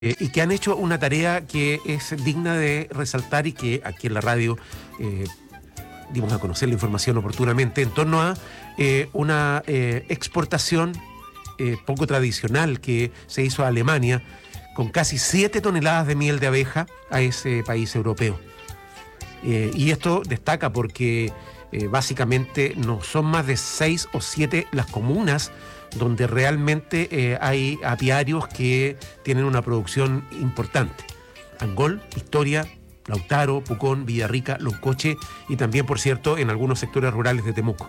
y que han hecho una tarea que es digna de resaltar y que aquí en la radio dimos a conocer la información oportunamente en torno a una exportación poco tradicional que se hizo a Alemania con casi 7 toneladas de miel de abeja a ese país europeo. Y esto destaca porque básicamente no son más de 6 o 7 las comunas donde realmente hay apiarios que tienen una producción importante. Angol, Victoria, Lautaro, Pucón, Villarrica, Loncoche y también, por cierto, en algunos sectores rurales de Temuco.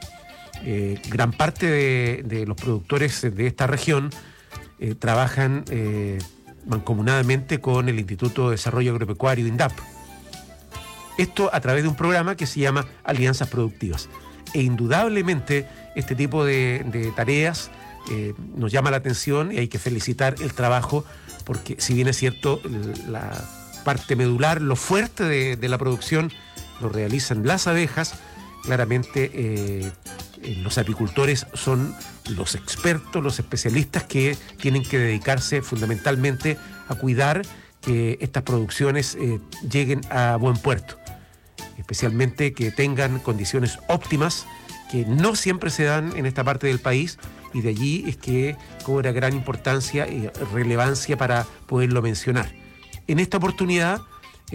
Gran parte de los productores de esta región trabajan mancomunadamente con el Instituto de Desarrollo Agropecuario, INDAP. Esto a través de un programa que se llama Alianzas Productivas. E indudablemente este tipo de tareas nos llama la atención y hay que felicitar el trabajo porque si bien es cierto la parte medular, lo fuerte de la producción lo realizan las abejas, claramente los apicultores son los expertos, los especialistas que tienen que dedicarse fundamentalmente a cuidar que estas producciones lleguen a buen puerto, especialmente que tengan condiciones óptimas que no siempre se dan en esta parte del país y de allí es que cobra gran importancia y relevancia para poderlo mencionar. En esta oportunidad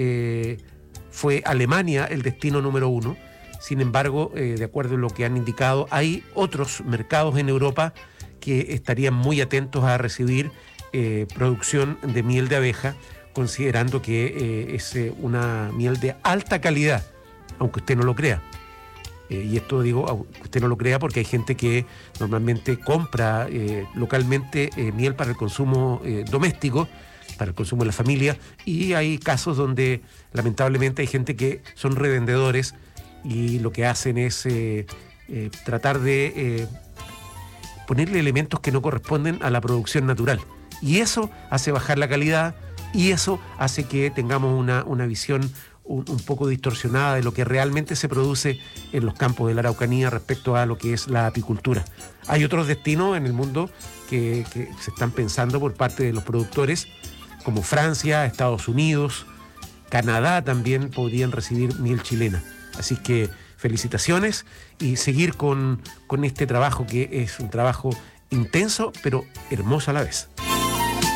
fue Alemania el destino número 1, sin embargo, de acuerdo a lo que han indicado, hay otros mercados en Europa que estarían muy atentos a recibir producción de miel de abeja, considerando que es una miel de alta calidad, aunque usted no lo crea. Y esto digo, aunque usted no lo crea, porque hay gente que normalmente compra localmente miel para el consumo doméstico, para el consumo de la familia, y hay casos donde lamentablemente hay gente que son revendedores y lo que hacen es tratar de ponerle elementos que no corresponden a la producción natural. Y eso hace bajar la calidad y eso hace que tengamos una visión un poco distorsionada de lo que realmente se produce en los campos de la Araucanía respecto a lo que es la apicultura. Hay otros destinos en el mundo que se están pensando por parte de los productores, como Francia, Estados Unidos, Canadá también podrían recibir miel chilena. Así que felicitaciones y seguir con este trabajo que es un trabajo intenso, pero hermoso a la vez.